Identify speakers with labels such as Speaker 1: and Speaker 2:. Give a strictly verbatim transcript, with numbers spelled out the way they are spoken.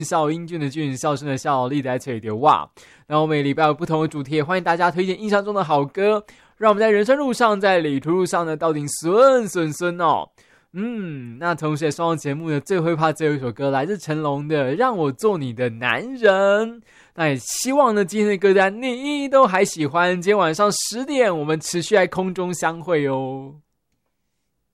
Speaker 1: 笑英俊的俊，笑声的笑，立在嘴的哇。那我每礼拜有不同的主题，欢迎大家推荐印象中的好歌，让我们在人生路上，在旅途路上呢，到底顺顺顺哦。嗯，那同时也送上节目的最会怕最后一首歌，来自成龙的《让我做你的男人》。那也希望呢，今天的歌单你都还喜欢。今天晚上十点，我们持续在空中相会哦。